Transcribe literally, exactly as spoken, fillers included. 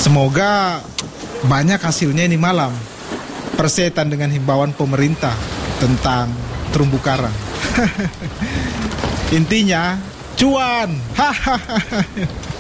Semoga banyak hasilnya ini malam. Persetan dengan himbauan pemerintah tentang terumbu karang. Intinya, cuan. Hahaha.